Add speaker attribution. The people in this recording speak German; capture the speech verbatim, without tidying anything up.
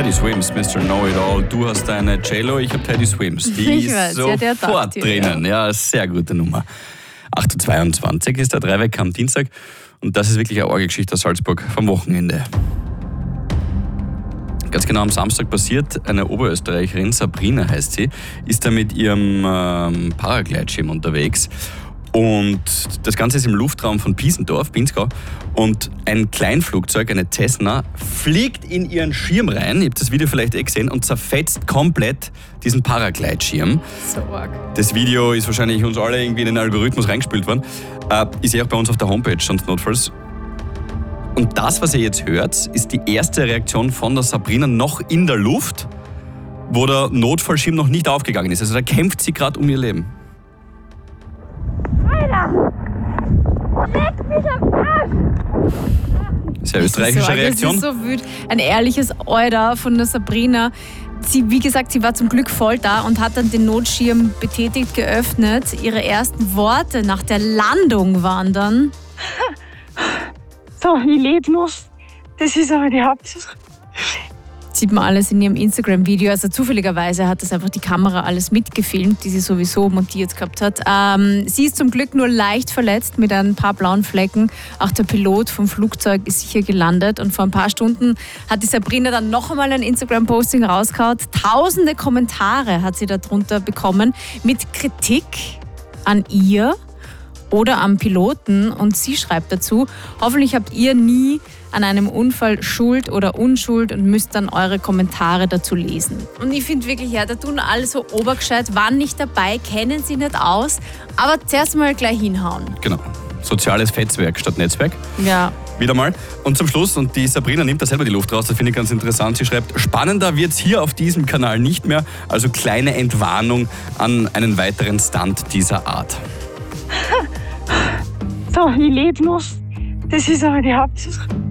Speaker 1: Teddy Swims, Mister Know-It-All. Du hast eine J-Lo, ich habe Teddy Swims. Die
Speaker 2: Ich
Speaker 1: ist
Speaker 2: weiß, ja,
Speaker 1: sofort
Speaker 2: der taugt dir,
Speaker 1: drinnen. Ja. ja, sehr gute Nummer. acht Uhr zweiundzwanzig ist der Dreiwecker am Dienstag. Und das ist wirklich eine Orgelgeschichte aus Salzburg vom Wochenende. Ganz genau am Samstag passiert, eine Oberösterreicherin, Sabrina heißt sie, ist da mit ihrem ähm, Paragleitschirm unterwegs. Und das Ganze ist im Luftraum von Piesendorf, Pinzgau. Und ein Kleinflugzeug, eine Cessna, fliegt in ihren Schirm rein. Ihr habt das Video vielleicht eh gesehen und zerfetzt komplett diesen Paragleitschirm.
Speaker 2: So arg.
Speaker 1: Das Video ist wahrscheinlich uns alle irgendwie in den Algorithmus reingespielt worden. Äh, ist ja auch bei uns auf der Homepage, sonst notfalls. Und das, was ihr jetzt hört, ist die erste Reaktion von der Sabrina noch in der Luft, wo der Notfallschirm noch nicht aufgegangen ist. Also da kämpft sie gerade um ihr Leben.
Speaker 2: Alter! Leck mich am Arsch!
Speaker 1: Sehr österreichische
Speaker 2: so,
Speaker 1: Reaktion.
Speaker 2: Das ist so wütend. Ein ehrliches Alter von der Sabrina. Sie, wie gesagt, sie war zum Glück voll da und hat dann den Notschirm betätigt geöffnet. Ihre ersten Worte nach der Landung waren dann:
Speaker 3: So, ich lebe noch. Das ist aber die Hauptsache.
Speaker 2: Sieht man alles in ihrem Instagram-Video. Also zufälligerweise hat das einfach die Kamera alles mitgefilmt, die sie sowieso montiert gehabt hat. Ähm, sie ist zum Glück nur leicht verletzt mit ein paar blauen Flecken. Auch der Pilot vom Flugzeug ist sicher gelandet. Und vor ein paar Stunden hat die Sabrina dann noch einmal ein Instagram-Posting rausgehauen. Tausende Kommentare hat sie darunter bekommen mit Kritik an ihr oder am Piloten. Und sie schreibt dazu: Hoffentlich habt ihr nie an einem Unfall Schuld oder Unschuld und müsst dann eure Kommentare dazu lesen. Und ich finde wirklich, ja, da tun alle so obergescheit, waren nicht dabei, kennen sie nicht aus, aber zuerst mal gleich hinhauen.
Speaker 1: Genau. Soziales Fetzwerk statt Netzwerk.
Speaker 2: Ja.
Speaker 1: Wieder mal. Und zum Schluss, und die Sabrina nimmt da selber die Luft raus, das finde ich ganz interessant. Sie schreibt: Spannender wird es hier auf diesem Kanal nicht mehr, also kleine Entwarnung an einen weiteren Stunt dieser Art.
Speaker 3: So, ich lebe noch. Das ist aber die Hauptsache.